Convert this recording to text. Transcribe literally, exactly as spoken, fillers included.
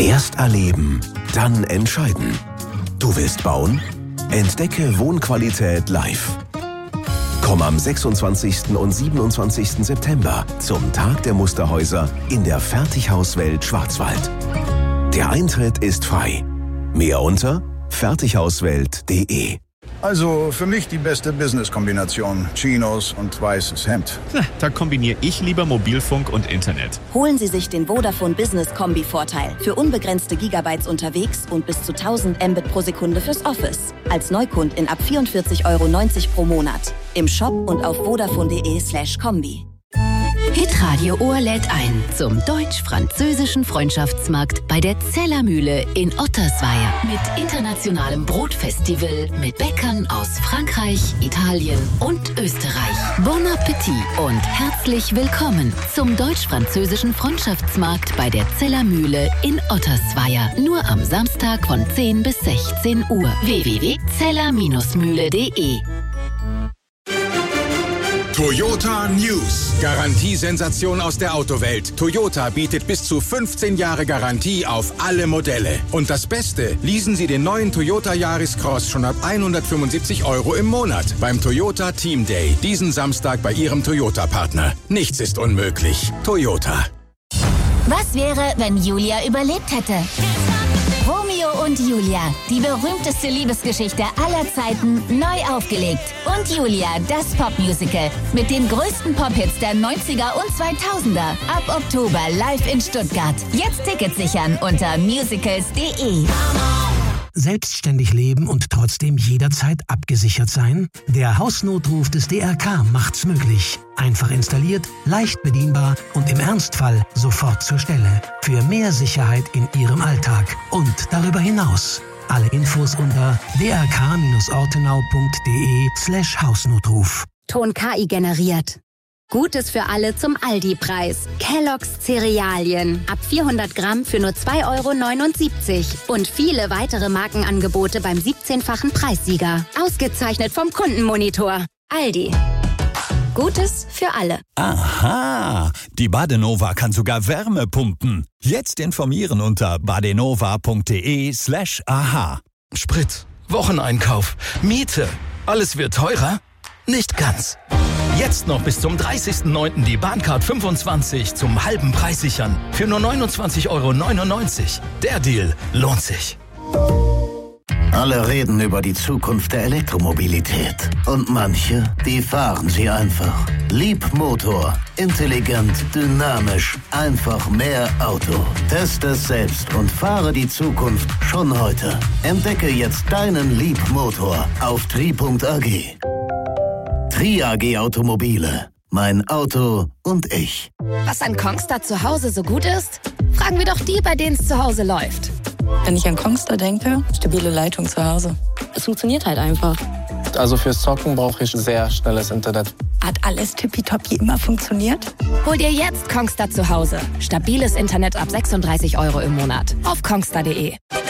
Erst erleben, dann entscheiden. Du willst bauen? Entdecke Wohnqualität live. Komm am sechsundzwanzigsten und siebenundzwanzigsten September zum Tag der Musterhäuser in der Fertighauswelt Schwarzwald. Der Eintritt ist frei. Mehr unter fertighauswelt punkt de. Also für mich die beste Business-Kombination. Chinos und weißes Hemd. Na, da kombiniere ich lieber Mobilfunk und Internet. Holen Sie sich den Vodafone Business Kombi-Vorteil. Für unbegrenzte Gigabytes unterwegs und bis zu tausend Mbit pro Sekunde fürs Office. Als Neukundin ab vierundvierzig Euro neunzig pro Monat. Im Shop und auf vodafone.de slash Kombi. Hitradio Ohr lädt ein zum deutsch-französischen Freundschaftsmarkt bei der Zellermühle in Ottersweier. Mit internationalem Brotfestival, mit Bäckern aus Frankreich, Italien und Österreich. Bon Appetit und herzlich willkommen zum deutsch-französischen Freundschaftsmarkt bei der Zellermühle in Ottersweier. Nur am Samstag von zehn bis sechzehn Uhr. w w w punkt zeller mühle punkt de. Toyota News. Garantiesensation aus der Autowelt. Toyota bietet bis zu fünfzehn Jahre Garantie auf alle Modelle. Und das Beste, leasen Sie den neuen Toyota Yaris Cross schon ab hundertfünfundsiebzig Euro im Monat beim Toyota Team Day. Diesen Samstag bei Ihrem Toyota-Partner. Nichts ist unmöglich. Toyota. Was wäre, wenn Julia überlebt hätte? Romeo und Julia, die berühmteste Liebesgeschichte aller Zeiten, neu aufgelegt. Und Julia, das Popmusical mit den größten Pop-Hits der neunziger und zweitausender. Ab Oktober live in Stuttgart. Jetzt Tickets sichern unter musicals punkt de. Selbstständig leben und trotzdem jederzeit abgesichert sein? Der Hausnotruf des D R K macht's möglich. Einfach installiert, leicht bedienbar und im Ernstfall sofort zur Stelle. Für mehr Sicherheit in Ihrem Alltag und darüber hinaus. Alle Infos unter d r k ortenau punkt de slash Hausnotruf. Ton K I generiert. Gutes für alle zum Aldi-Preis. Kellogg's Cerealien. Ab vierhundert Gramm für nur zwei Euro neunundsiebzig. Und viele weitere Markenangebote beim siebzehnfachen Preissieger. Ausgezeichnet vom Kundenmonitor. Aldi. Gutes für alle. Aha, die Badenova kann sogar Wärme pumpen. Jetzt informieren unter badenova punkt de slash aha. Sprit, Wocheneinkauf, Miete. Alles wird teurer? Nicht ganz. Jetzt noch bis zum dreißigsten neunten die Bahncard fünfundzwanzig zum halben Preis sichern. Für nur neunundzwanzig Euro neunundneunzig. Der Deal lohnt sich. Alle reden über die Zukunft der Elektromobilität. Und manche, die fahren sie einfach. Leapmotor. Intelligent, dynamisch, einfach mehr Auto. Teste es selbst und fahre die Zukunft schon heute. Entdecke jetzt deinen Leapmotor auf tri punkt a g. Tri A G Automobile. Mein Auto und ich. Was an Kongstar zu Hause so gut ist? Fragen wir doch die, bei denen es zu Hause läuft. Wenn ich an Kongstar denke, stabile Leitung zu Hause. Es funktioniert halt einfach. Also fürs Zocken brauche ich sehr schnelles Internet. Hat alles tippitoppi immer funktioniert? Hol dir jetzt Kongstar zu Hause. Stabiles Internet ab sechsunddreißig Euro im Monat. Auf kongstar punkt de.